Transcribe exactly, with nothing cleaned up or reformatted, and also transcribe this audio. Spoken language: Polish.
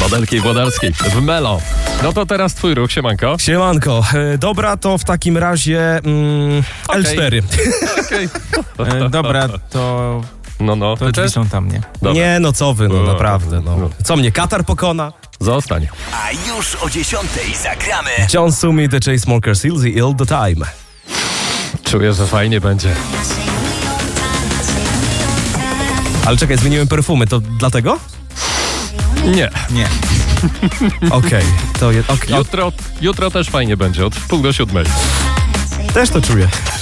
Włodarskiej, Włodarskiej, w Melo. No to teraz twój ruch, siemanko. Siemanko. E, dobra, to w takim razie mm, Okej. L cztery. Okej. E, dobra, to, No, no, to ty drzwi też? są tam, nie? Dobra. Nie, no co wy, no O, naprawdę. No. no. Co mnie, Katar pokona? Zostań. A już o dziesiątej zagramy. John Sumi, The Chainsmokers, Seal the Ill the Time. Czuję, że fajnie będzie. Ale czekaj, zmieniłem perfumy, to dlatego? Nie. Nie. Okej, to jest... Okay, Jutro, jutro też fajnie będzie, od wpół do siódmej. też to czuję.